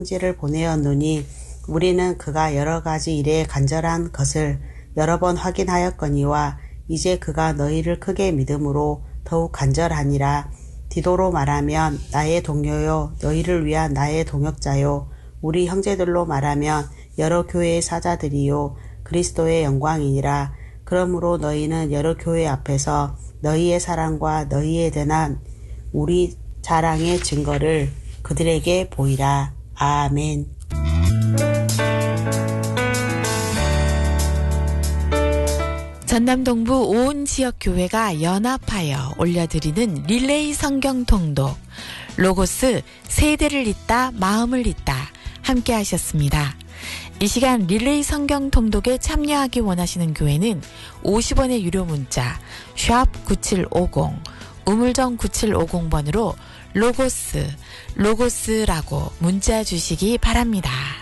편지를 보내었노니 우리는 그가 여러 가지 일에 간절한 것을 여러 번 확인하였거니와 이제 그가 너희를 크게 믿음으로 더욱 간절하니라. 디도로 말하면 나의 동료요 너희를 위한 나의 동역자요 우리 형제들로 말하면 여러 교회의 사자들이요 그리스도의 영광이니라. 그러므로 너희는 여러 교회 앞에서 너희의 사랑과 너희에 대한 우리 자랑의 증거를 그들에게 보이라. 아멘. 전남 동부 온 지역 교회가 연합하여 올려드리는 릴레이 성경 통독 로고스 세대를 잇다 마음을 잇다 함께 하셨습니다. 이 시간 릴레이 성경 통독에 참여하기 원하시는 교회는 50원의 유료 문자 샵 9750 우물정 9750번으로 로고스라고 문자 주시기 바랍니다.